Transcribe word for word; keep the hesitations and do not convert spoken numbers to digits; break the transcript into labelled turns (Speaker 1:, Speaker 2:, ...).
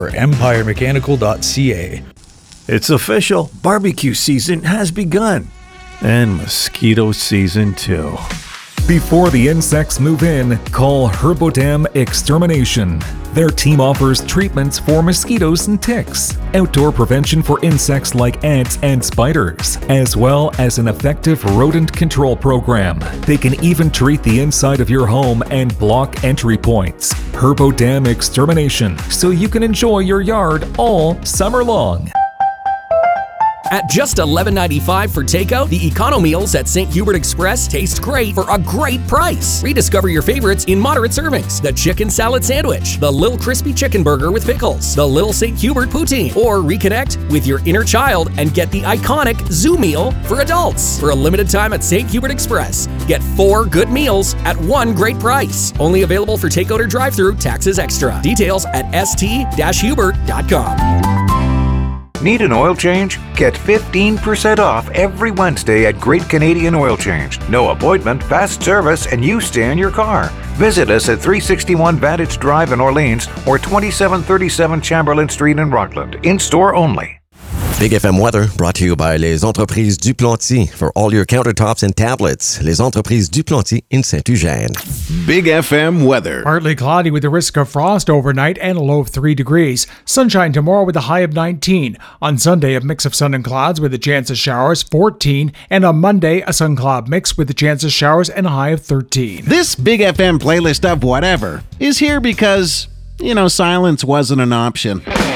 Speaker 1: or empire mechanical dot c a.
Speaker 2: It's official. Barbecue season has begun. And mosquito season too.
Speaker 3: Before the insects move in, call Herbodam Extermination. Their team offers treatments for mosquitoes and ticks, outdoor prevention for insects like ants and spiders, as well as an effective rodent control program. They can even treat the inside of your home and block entry points. Herbodam Extermination, so you can enjoy your yard all summer long.
Speaker 4: At just eleven ninety-five for takeout, the Econo Meals at Saint Hubert Express taste great for a great price. Rediscover your favorites in moderate servings. The Chicken Salad Sandwich, the Lil Crispy Chicken Burger with Pickles, the Lil Saint Hubert Poutine, or reconnect with your inner child and get the iconic Zoo Meal for adults. For a limited time at Saint Hubert Express, get four good meals at one great price. Only available for takeout or drive-thru, taxes extra. Details at s t dash hubert dot com.
Speaker 5: Need an oil change? Get fifteen percent off every Wednesday at Great Canadian Oil Change. No appointment, fast service, and you stay in your car. Visit us at three sixty-one Vantage Drive in Orleans or twenty-seven thirty-seven Chamberlain Street in Rockland. In-store only.
Speaker 6: Big F M weather brought to you by Les Entreprises Duplanty for all your countertops and tablets. Les Entreprises Duplanty in Saint-Eugène.
Speaker 7: Big F M weather.
Speaker 8: Partly cloudy with the risk of frost overnight and a low of three degrees. Sunshine tomorrow with a high of nineteen. On Sunday, a mix of sun and clouds with a chance of showers, fourteen. And on Monday, a sun-cloud mix with a chance of showers and a high of thirteen.
Speaker 9: This Big F M playlist of whatever is here because, you know, silence wasn't an option.